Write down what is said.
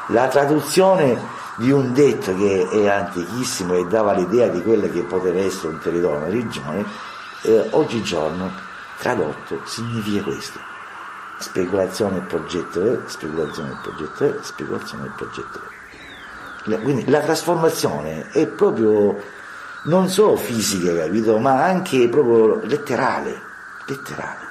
La traduzione di un detto che è antichissimo e dava l'idea di quello che poteva essere un territorio, una regione, oggigiorno tradotto significa questo: speculazione e progetto è, speculazione e progetto è, speculazione e progetto è. Quindi la trasformazione è proprio non solo fisica, capito, ma anche proprio letterale.